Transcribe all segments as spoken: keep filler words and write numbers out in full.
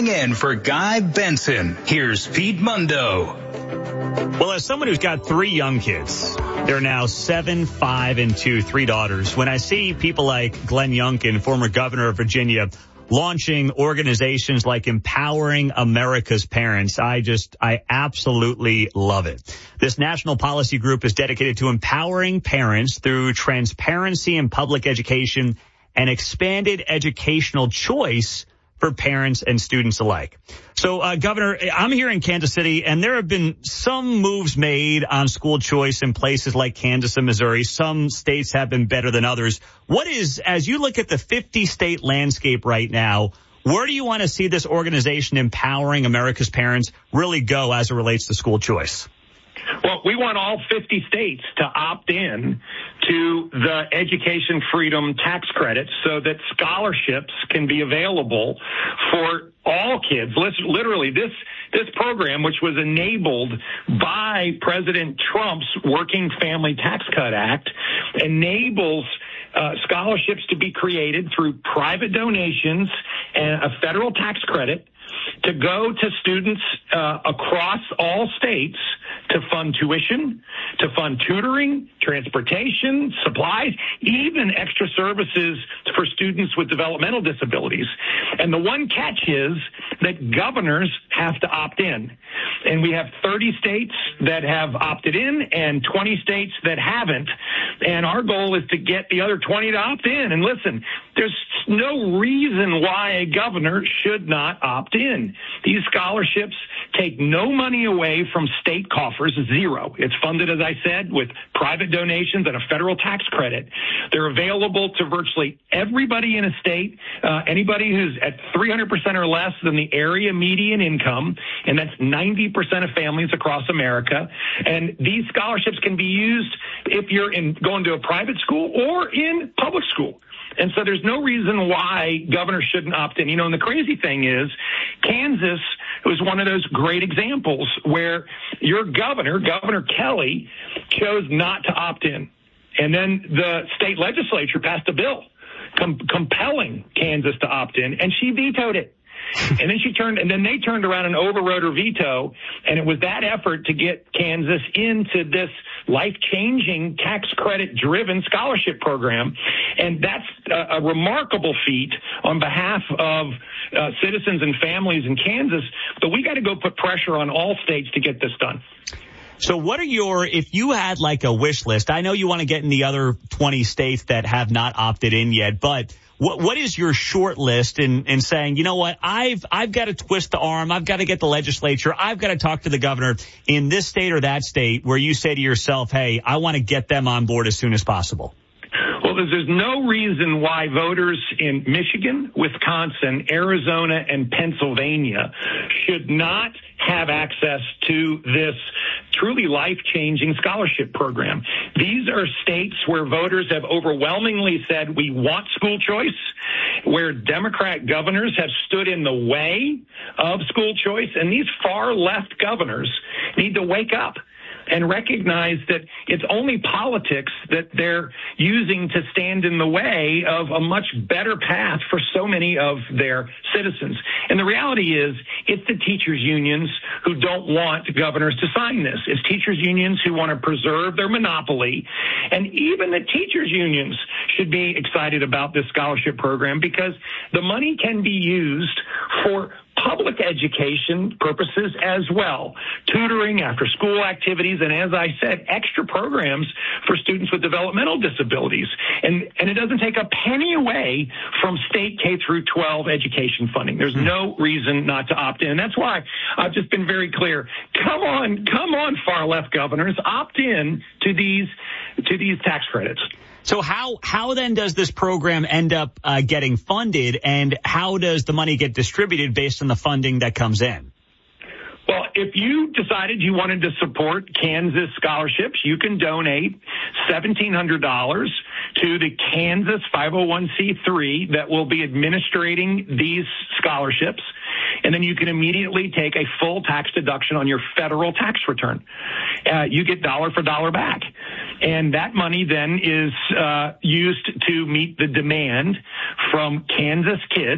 filling in for Guy Benson. Here's Pete Mundo. Well, as someone who's got three young kids, they're now seven, five, and two, three daughters. When I see people like Glenn Youngkin, former governor of Virginia, launching organizations like Empowering America's Parents, I just, I absolutely love it. This national policy group is dedicated to empowering parents through transparency in public education and expanded educational choice for parents and students alike. So, uh, Governor, I'm here in Kansas City, and there have been some moves made on school choice in places like Kansas and Missouri. Some states have been better than others. What is, as you look at the fifty-state landscape right now, where do you want to see this organization Empowering America's Parents really go as it relates to school choice? Well, we want all fifty states to opt in to the education freedom tax credit so that scholarships can be available for all kids. Literally, this this program, which was enabled by President Trump's Working Family Tax Cut Act, enables uh, scholarships to be created through private donations and a federal tax credit to go to students uh, across all states to fund tuition, to fund tutoring, transportation, supplies, even extra services for students with developmental disabilities. And the one catch is that governors have to opt in. And we have thirty states that have opted in and twenty states that haven't. And our goal is to get the other twenty to opt in. And listen, there's no reason why a governor should not opt in. These scholarships take no money away from state coffers, zero. It's funded, as I said, with private donations and a federal tax credit. They're available to virtually everybody in a state, uh, anybody who's at three hundred percent or less than the area median income, and that's ninety percent of families across America. And these scholarships can be used if you're in going to a private school or in public school. And so there's no reason why governors shouldn't opt in. You know, and the crazy thing is Kansas was one of those great examples where your governor, Governor Kelly, chose not to opt in. And then the state legislature passed a bill com- compelling Kansas to opt in, and she vetoed it. And then she turned, and then they turned around and overrode her veto. And it was that effort to get Kansas into this life-changing tax credit-driven scholarship program. And that's a, a remarkable feat on behalf of uh, citizens and families in Kansas. But we got to go put pressure on all states to get this done. So what are your, if you had like a wish list, I know you want to get in the other twenty states that have not opted in yet, but what what is your short list in, in saying, you know what, I've I've got to twist the arm, I've got to get the legislature, I've got to talk to the governor in this state or that state where you say to yourself, hey, I want to get them on board as soon as possible? Well, there's no reason why voters in Michigan, Wisconsin, Arizona, and Pennsylvania should not have access to this truly life-changing scholarship program. These are states where voters have overwhelmingly said we want school choice, where Democrat governors have stood in the way of school choice, and these far-left governors need to wake up and recognize that it's only politics that they're using to stand in the way of a much better path for so many of their citizens. And the reality is, it's the teachers' unions who don't want governors to sign this. It's teachers' unions who want to preserve their monopoly. And even the teachers' unions should be excited about this scholarship program because the money can be used for public education purposes as well, tutoring, after school activities, and as I said, extra programs for students with developmental disabilities. And and it doesn't take a penny away from state K through twelve education funding. There's no reason not to opt in. And that's why I've just been very clear. Come on, come on, far left governors, opt in to these to these tax credits. So how how then does this program end up uh, getting funded, and how does the money get distributed based on the funding that comes in? Well, if you decided you wanted to support Kansas scholarships, you can donate seventeen hundred dollars to the Kansas five oh one c three that will be administrating these scholarships. And then you can immediately take a full tax deduction on your federal tax return. Uh, you get dollar for dollar back. And that money then is uh, used to meet the demand from Kansas kids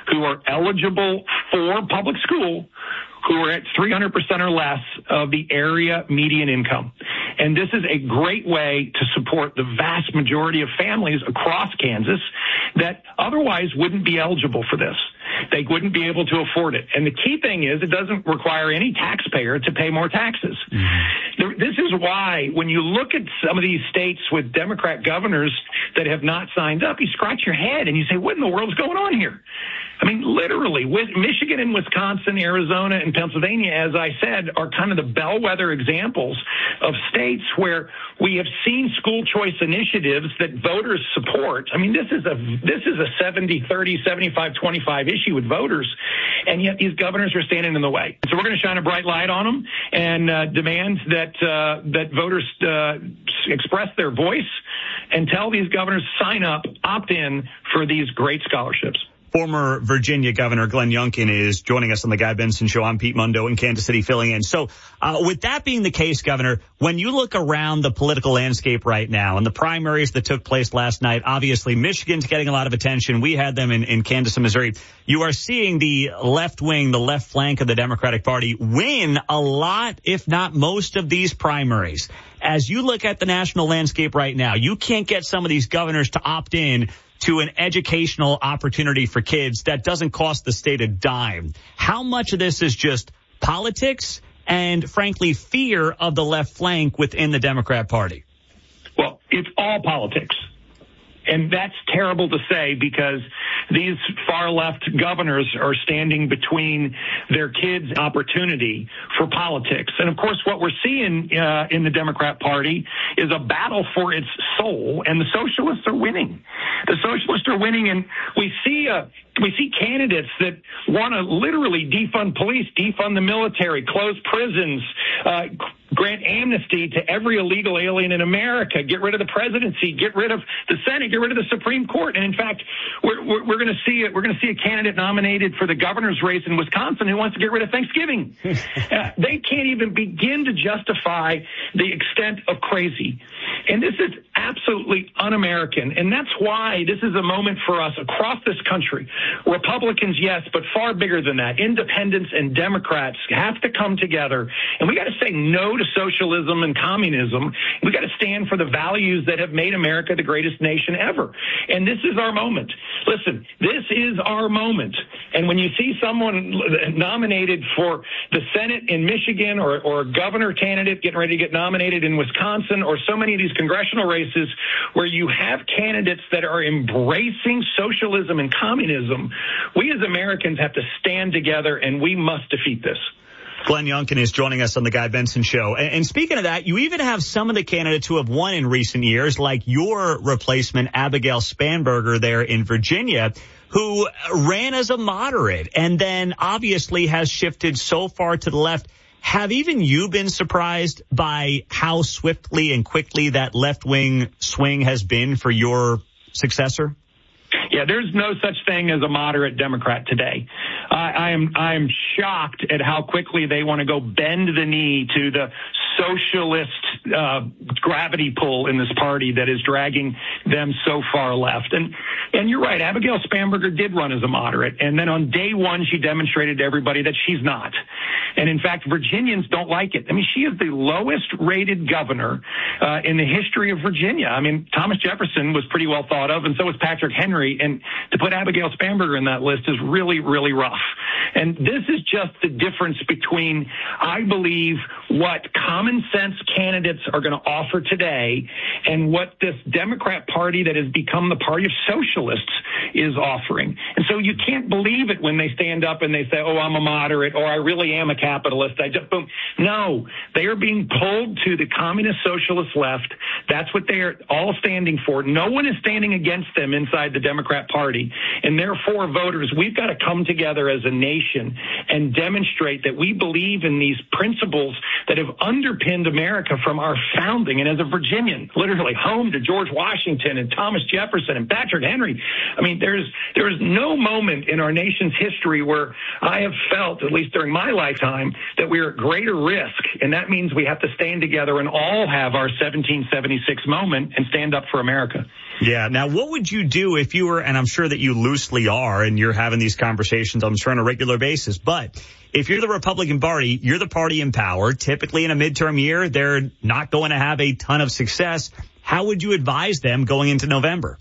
who are eligible for public school who are at three hundred percent or less of the area median income. And this is a great way to support the vast majority of families across Kansas that otherwise wouldn't be eligible for this. They wouldn't be able to afford it. And the key thing is it doesn't require any taxpayer to pay more taxes. Mm-hmm. This is why when you look at some of these states with Democrat governors that have not signed up, you scratch your head and you say, what in the world's going on here? I mean, literally, with Michigan and Wisconsin, Arizona, and Pennsylvania, as I said, are kind of the bellwether examples of states where we have seen school choice initiatives that voters support. I mean, this is a this is a seventy thirty, seventy-five twenty-five issue with voters, and yet these governors are standing in the way. So we're going to shine a bright light on them and uh, demand that uh, that voters uh, express their voice and tell these governors sign up, opt in for these great scholarships. Former Virginia Governor Glenn Youngkin is joining us on the Guy Benson Show. I'm Pete Mundo in Kansas City filling in. So uh, with that being the case, Governor, when you look around the political landscape right now and the primaries that took place last night, obviously Michigan's getting a lot of attention. We had them in, in Kansas and Missouri. You are seeing the left wing, the left flank of the Democratic Party win a lot, if not most, of these primaries. As you look at the national landscape right now, you can't get some of these governors to opt in to an educational opportunity for kids that doesn't cost the state a dime. How much of this is just politics and, frankly, fear of the left flank within the Democrat Party? Well, it's all politics. And that's terrible to say because these far-left governors are standing between their kids' opportunity for politics. And, of course, what we're seeing uh, in the Democrat Party is a battle for its soul, and the socialists are winning. The socialists are winning, and we see uh, we see candidates that want to literally defund police, defund the military, close prisons, uh, grant amnesty to every illegal alien in America, get rid of the presidency, get rid of the Senate, get rid of the Supreme Court. And in fact, we're, we're, we're going to see it. We're going to see a candidate nominated for the governor's race in Wisconsin who wants to get rid of Thanksgiving. uh, they can't even begin to justify the extent of crazy. And this is absolutely un-American. And that's why this is a moment for us across this country. Republicans, yes, but far bigger than that. Independents and Democrats have to come together. And we got to say no to socialism and communism. We got to stand for the values that have made America the greatest nation ever. And this is our moment. Listen, this is our moment. And when you see someone nominated for the Senate in Michigan or, or a governor candidate getting ready to get nominated in Wisconsin or so many of these congressional races where you have candidates that are embracing socialism and communism, we as Americans have to stand together and we must defeat this. Glenn Youngkin is joining us on the Guy Benson Show. And, and speaking of that, you even have some of the candidates who have won in recent years, like your replacement, Abigail Spanberger there in Virginia, who ran as a moderate and then obviously has shifted so far to the left. Have even you been surprised by how swiftly and quickly that left-wing swing has been for your successor? Yeah, there's no such thing as a moderate Democrat today. Uh, I am I am shocked at how quickly they want to go bend the knee to the socialist uh, gravity pull in this party that is dragging them so far left. And and you're right, Abigail Spanberger did run as a moderate, and then on day one she demonstrated to everybody that she's not. And in fact, Virginians don't like it. I mean, she is the lowest rated governor uh, in the history of Virginia. I mean, Thomas Jefferson was pretty well thought of, and so was Patrick Henry. And to put Abigail Spanberger in that list is really, really rough. And this is just the difference between, I believe, what common sense candidates are going to offer today and what this Democrat Party that has become the party of socialists is offering. And so you can't believe it when they stand up and they say, oh, I'm a moderate, or I really am a capitalist. I just boom. No, they are being pulled to the communist socialist left. That's what they are all standing for. No one is standing against them inside the Democrat Party. And therefore, voters, we've got to come together as a nation and demonstrate that we believe in these principles that have underpinned America from our founding. And as a Virginian, literally home to George Washington and Thomas Jefferson and Patrick Henry, I mean, there's there is no moment in our nation's history where I have felt, at least during my lifetime, that we are at greater risk. And that means we have to stand together and all have our seventeen seventy-six moment and stand up for America. Yeah. Now, what would you do if you were, and I'm sure that you loosely are, and you're having these conversations, I'm sure, on a regular basis, but if you're the Republican Party, you're the party in power. Typically in a midterm year, they're not going to have a ton of success. How would you advise them going into November?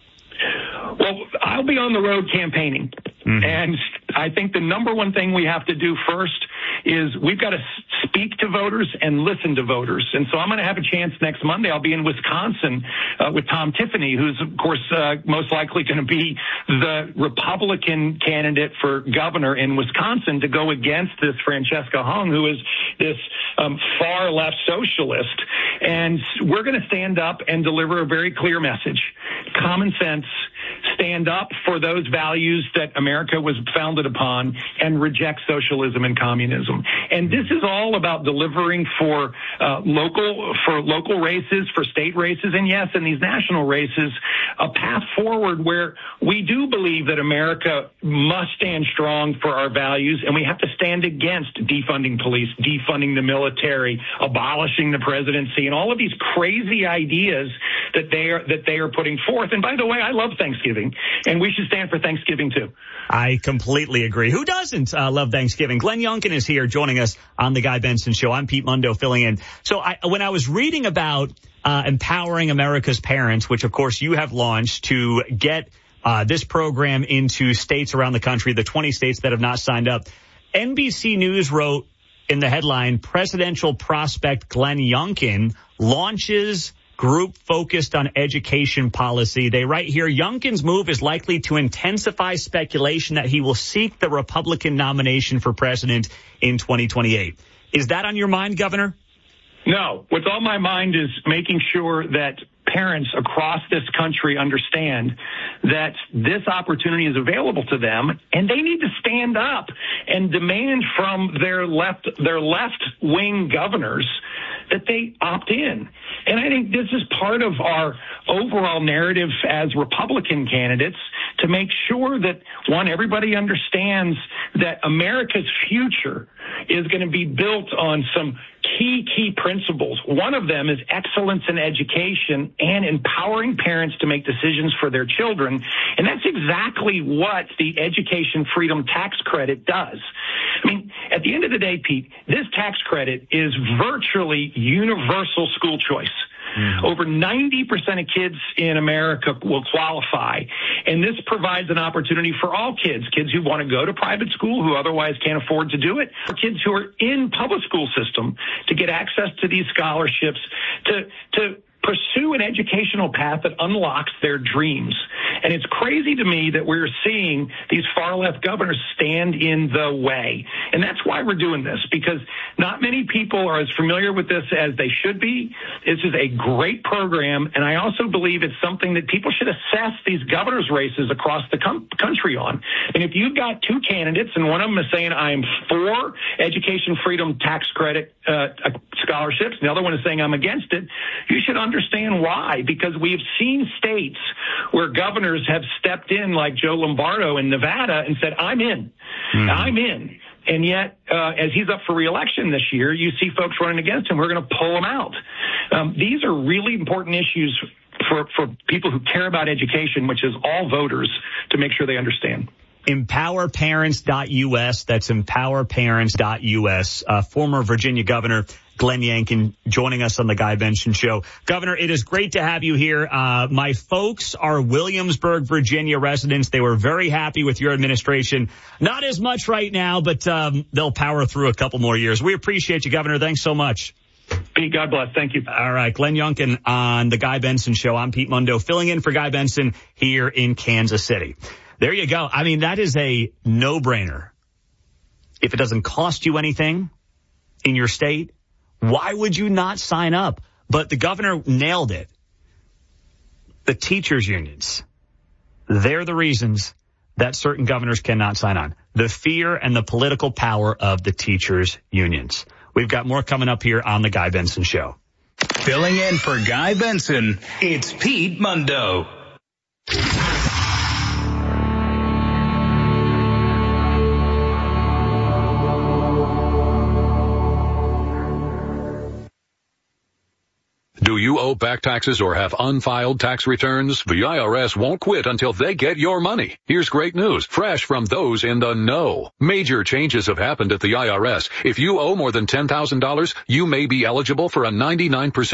Well, I'll be on the road campaigning. Mm-hmm. And I think the number one thing we have to do first is we've got to speak to voters and listen to voters. And so I'm going to have a chance next Monday. I'll be in Wisconsin uh, with Tom Tiffany, who's, of course, uh, most likely going to be the Republican candidate for governor in Wisconsin to go against this Francesca Hung, who is this um, far-left socialist. And we're going to stand up and deliver a very clear message. Common sense. Stand up for those values that America was founded upon and reject socialism and communism. And this is all about delivering for uh, local for local races, for state races, and yes, in these national races, a path forward where we do believe that America must stand strong for our values, and we have to stand against defunding police, defunding the military, abolishing the presidency, and all of these crazy ideas that they are that they are putting forth. And by the way, I love Thanksgiving, and we should stand for Thanksgiving too. I completely agree. Who doesn't uh, love Thanksgiving? Glenn Youngkin is here joining us on the Guy Benson Show. I'm Pete Mundo filling in. So I, when I was reading about uh, empowering America's parents, which of course you have launched to get uh, this program into states around the country, the twenty states that have not signed up, N B C News wrote in the headline, presidential prospect Glenn Youngkin launches group focused on education policy. They write here, Youngkin's move is likely to intensify speculation that he will seek the Republican nomination for president in twenty twenty-eight. Is that on your mind, Governor? No. What's on my mind is making sure that parents across this country understand that this opportunity is available to them, and they need to stand up and demand from their left their left-wing governors that they opt in. And I think this is part of our overall narrative as Republican candidates to make sure that, one, everybody understands that America's future is going to be built on some key, key principles. One of them is excellence in education and empowering parents to make decisions for their children. And that's exactly what the Education Freedom Tax Credit does. I mean, at the end of the day, Pete, this tax credit is virtually universal school choice. Mm-hmm. Over ninety percent of kids in America will qualify, and this provides an opportunity for all kids, kids who want to go to private school who otherwise can't afford to do it, or kids who are in public school system to get access to these scholarships, to to pursue an educational path that unlocks their dreams. And it's crazy to me that we're seeing these far-left governors stand in the way. And that's why we're doing this, because not many people are as familiar with this as they should be. This is a great program, and I also believe it's something that people should assess these governors' races across the com- country on. And if you've got two candidates, and one of them is saying, I'm for education freedom tax credit uh, scholarships, and the other one is saying, I'm against it, you should understand understand why, because we've seen states where governors have stepped in, like Joe Lombardo in Nevada, and said, I'm in. Mm-hmm. I'm in. And yet, uh, as he's up for re-election this year, you see folks running against him. We're going to pull him out. Um, these are really important issues for, for people who care about education, which is all voters, to make sure they understand. empower parents dot U S. That's empower parents dot U S. Uh, former Virginia Governor Glenn Youngkin joining us on the Guy Benson Show. Governor, it is great to have you here. Uh, my folks are Williamsburg, Virginia residents. They were very happy with your administration. Not as much right now, but um, they'll power through a couple more years. We appreciate you, Governor. Thanks so much. Pete, God bless. Thank you. All right. Glenn Youngkin on the Guy Benson Show. I'm Pete Mundo, filling in for Guy Benson here in Kansas City. There you go. I mean, that is a no-brainer. If it doesn't cost you anything in your state, why would you not sign up? But the governor nailed it. The teachers' unions, they're the reasons that certain governors cannot sign on. The fear and the political power of the teachers' unions. We've got more coming up here on the Guy Benson Show. Filling in for Guy Benson, it's Pete Mundo. Do you owe back taxes or have unfiled tax returns? The I R S won't quit until they get your money. Here's great news, fresh from those in the know. Major changes have happened at the I R S. If you owe more than ten thousand dollars, you may be eligible for a ninety-nine percent